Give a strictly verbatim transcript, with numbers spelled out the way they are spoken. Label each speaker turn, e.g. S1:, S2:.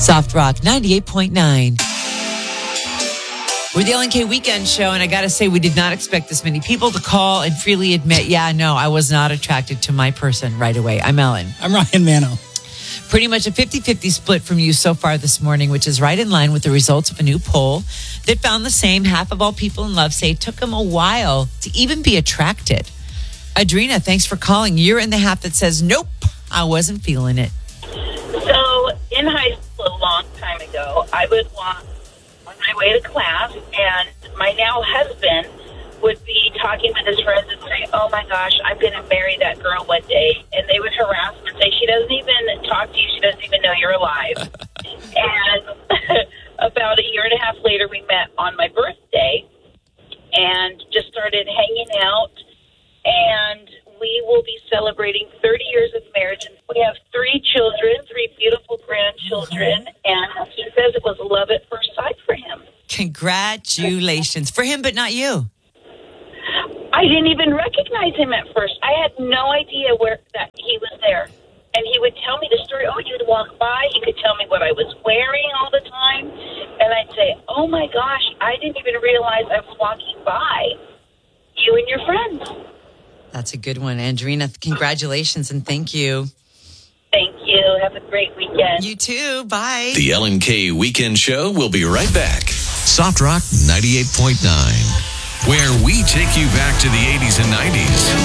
S1: Soft Rock ninety-eight point nine. We're the L N K Weekend Show, and I got to say, we did not expect this many people to call and freely admit, yeah, no, I was not attracted to my person right away. I'm Ellen.
S2: I'm Ryan Mano.
S1: Pretty much a fifty-fifty split from you so far this morning, which is right in line with the results of a new poll that found the same. Half of all people in love say it took them a while to even be attracted. Adrena, thanks for calling. You're in the half that says, nope, I wasn't feeling it.
S3: So in high school, a long time ago, I would walk on my way to class, and my now husband would be talking with his friends and say, oh my gosh, I'm going to marry that girl one day. And they would harass him and say, she doesn't even talk to you. She doesn't even know you're alive. And about a year and a half later, we met on my birthday and just started hanging out. And we will be celebrating thirty years of marriage. And we have three children, three beautiful grandchildren. And he says it was love at first sight for him.
S1: Congratulations. For him, but not you.
S3: I didn't even recognize him at first. I had no idea where that he was there. And he would tell me the story. Oh, he would walk by. He could tell me what I was wearing all the time. And I'd say, oh, my gosh, I didn't even realize I was walking by you and your friends.
S1: That's a good one, Andrina. Congratulations and thank you.
S3: Thank you. Have a great weekend.
S1: You too. Bye.
S4: The L N K Weekend Show will be right back. Soft Rock ninety-eight point nine, where we take you back to the eighties and nineties.